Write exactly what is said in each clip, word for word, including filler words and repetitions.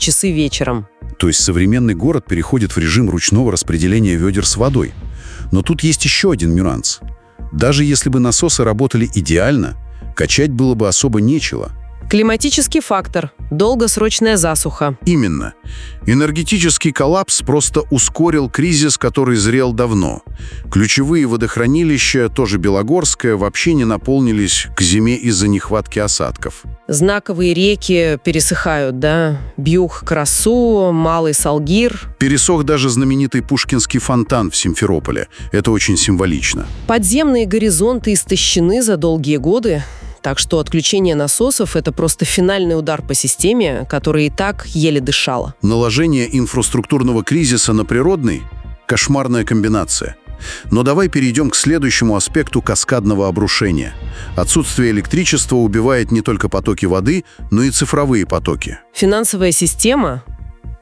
часы вечером. То есть современный город переходит в режим ручного распределения ведер с водой. Но тут есть еще один нюанс. Даже если бы насосы работали идеально, качать было бы особо нечего. Климатический фактор, долгосрочная засуха. Именно. Энергетический коллапс просто ускорил кризис, который зрел давно. Ключевые водохранилища, тоже Белогорское, вообще не наполнились к зиме из-за нехватки осадков. Знаковые реки пересыхают, да? Бьюх-Красу, Малый Салгир. Пересох даже знаменитый Пушкинский фонтан в Симферополе. Это очень символично. Подземные горизонты истощены за долгие годы. Так что отключение насосов – это просто финальный удар по системе, которая и так еле дышала. Наложение инфраструктурного кризиса на природный – кошмарная комбинация. Но давай перейдем к следующему аспекту каскадного обрушения. Отсутствие электричества убивает не только потоки воды, но и цифровые потоки. Финансовая система –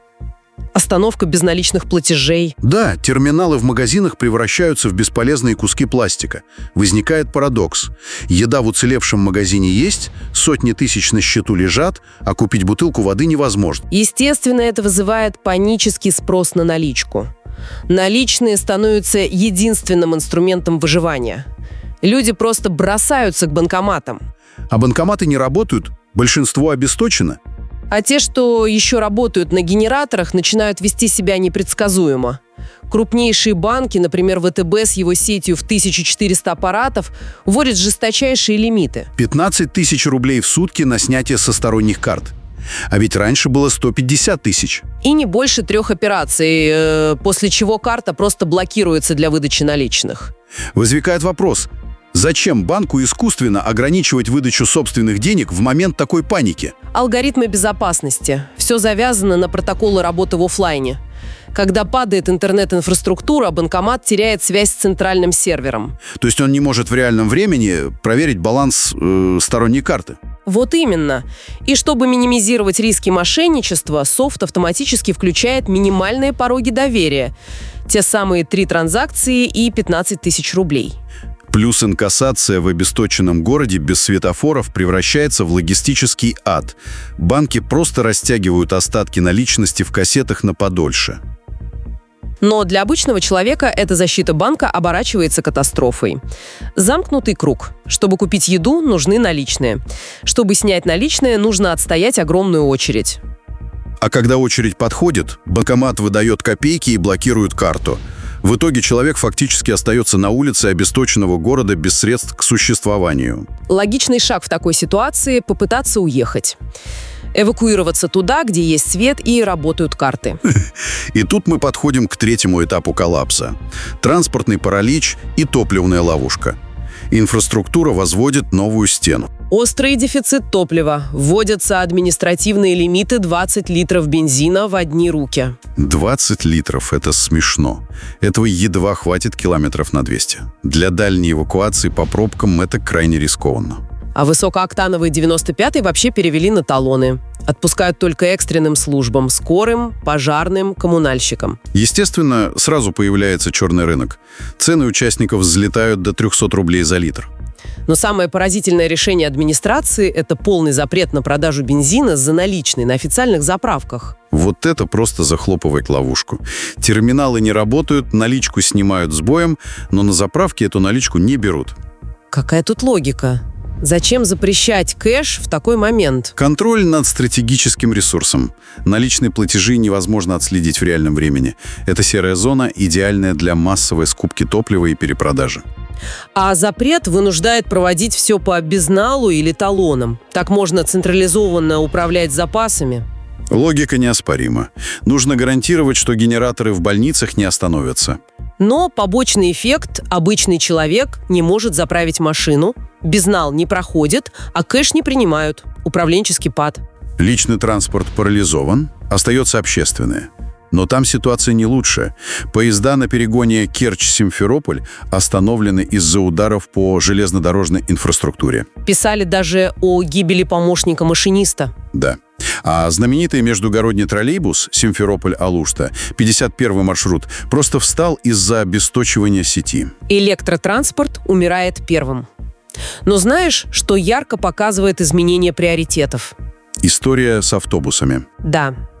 остановка безналичных платежей. Да, терминалы в магазинах превращаются в бесполезные куски пластика. Возникает парадокс. Еда в уцелевшем магазине есть, сотни тысяч на счету лежат, а купить бутылку воды невозможно. Естественно, это вызывает панический спрос на наличку. Наличные становятся единственным инструментом выживания. Люди просто бросаются к банкоматам. А банкоматы не работают, большинство обесточено. А те, что еще работают на генераторах, начинают вести себя непредсказуемо. Крупнейшие банки, например, вэ тэ бэ с его сетью в тысячу четыреста аппаратов, вводят жесточайшие лимиты. пятнадцать тысяч рублей в сутки на снятие со сторонних карт. А ведь раньше было сто пятьдесят тысяч. И не больше трех операций, э, после чего карта просто блокируется для выдачи наличных. Возникает вопрос. Зачем банку искусственно ограничивать выдачу собственных денег в момент такой паники? Алгоритмы безопасности. Все завязано на протоколы работы в офлайне. Когда падает интернет-инфраструктура, банкомат теряет связь с центральным сервером. То есть он не может в реальном времени проверить баланс э, сторонней карты? Вот именно. И чтобы минимизировать риски мошенничества, софт автоматически включает минимальные пороги доверия. Те самые три транзакции и пятнадцать тысяч рублей. Плюс инкассация в обесточенном городе без светофоров превращается в логистический ад. Банки просто растягивают остатки наличности в кассетах на подольше. Но для обычного человека эта защита банка оборачивается катастрофой. Замкнутый круг. Чтобы купить еду, нужны наличные. Чтобы снять наличные, нужно отстоять огромную очередь. А когда очередь подходит, банкомат выдает копейки и блокирует карту. В итоге человек фактически остается на улице обесточенного города без средств к существованию. Логичный шаг в такой ситуации – попытаться уехать. Эвакуироваться туда, где есть свет и работают карты. И тут мы подходим к третьему этапу коллапса. Транспортный паралич и топливная ловушка. Инфраструктура возводит новую стену. Острый дефицит топлива. Вводятся административные лимиты двадцать литров бензина в одни руки. двадцать литров – это смешно. Этого едва хватит километров на двести. Для дальней эвакуации по пробкам это крайне рискованно. А высокооктановый девяносто пятый вообще перевели на талоны. Отпускают только экстренным службам – скорым, пожарным, коммунальщикам. Естественно, сразу появляется черный рынок. Цены участников взлетают до трехсот рублей за литр. Но самое поразительное решение администрации – это полный запрет на продажу бензина за наличные на официальных заправках. Вот это просто захлопывает ловушку. Терминалы не работают, наличку снимают с боем, но на заправке эту наличку не берут. Какая тут логика? Зачем запрещать кэш в такой момент? Контроль над стратегическим ресурсом. Наличные платежи невозможно отследить в реальном времени. Это серая зона, идеальная для массовой скупки топлива и перепродажи. А запрет вынуждает проводить все по безналу или талонам. Так можно централизованно управлять запасами. Логика неоспорима. Нужно гарантировать, что генераторы в больницах не остановятся. Но побочный эффект – обычный человек не может заправить машину, безнал не проходит, а кэш не принимают. Управленческий пад. Личный транспорт парализован, остается общественное. Но там ситуация не лучшая. Поезда на перегоне Керчь-Симферополь остановлены из-за ударов по железнодорожной инфраструктуре. Писали даже о гибели помощника машиниста. Да. А знаменитый междугородний троллейбус Симферополь-Алушта, пятьдесят первый маршрут, просто встал из-за обесточивания сети. Электротранспорт умирает первым. Но знаешь, что ярко показывает изменение приоритетов? История с автобусами. Да.